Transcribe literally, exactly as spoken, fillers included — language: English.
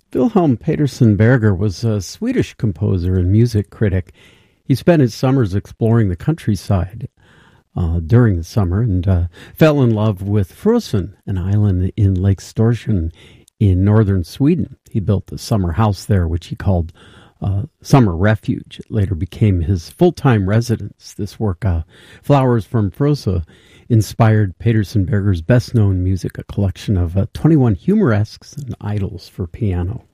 Wilhelm Peterson Berger was a Swedish composer and music critic. He spent his summers exploring the countryside uh, during the summer and uh, fell in love with Frösön, an island in Lake Storsjön in northern Sweden. He built a summer house there, which he called uh, Summer Refuge. It later became his full-time residence. This work, uh, Flowers from Frösön, inspired Peterson Berger's best-known music, a collection of uh, twenty-one humoresques and idylls for piano.